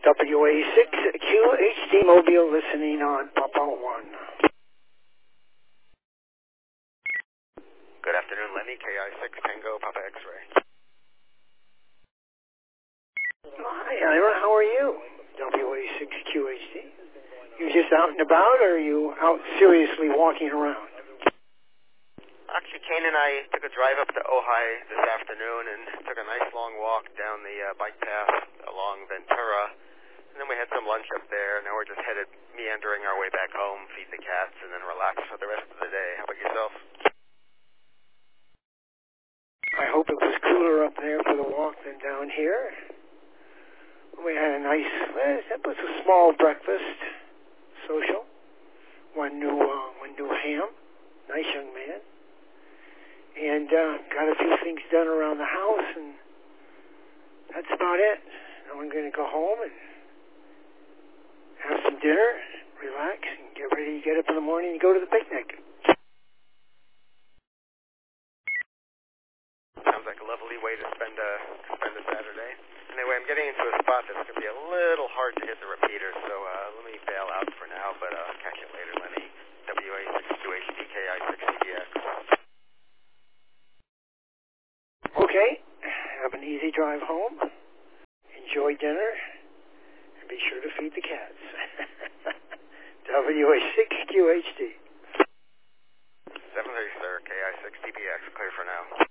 WA6QHD Mobile listening on Papa 1. Good afternoon, Lenny. KI6 Tango Papa X-Ray. Hi, Ira. How are you? WA6QHD. You just out and about, or are you out seriously walking around? Actually, Kane and I took a drive up to Ojai this afternoon and took a nice long walk down the bike path along Ventura. And then we had some lunch up there. Now we're just headed, meandering our way back home, feed the cats, and then relax for the rest of the day. How about yourself? I hope it was cooler up there for the walk than down here. We had a nice, it was a small breakfast, social. One new ham, nice young man. And got a few things done around the house, and that's about it. Now I'm going to go home and have some dinner, relax, and get ready to get up in the morning and go to the picnic. Sounds like a lovely way to spend a Saturday. Anyway, I'm getting into a spot that's going to be a little hard to hit the repeater, so let me bail out for now, but catch you later, Lenny. WA62HDKI6CDX. Okay, have an easy drive home, enjoy dinner, and be sure to feed the cats. WA6QHD. 730, sir. KI6DBX, clear for now.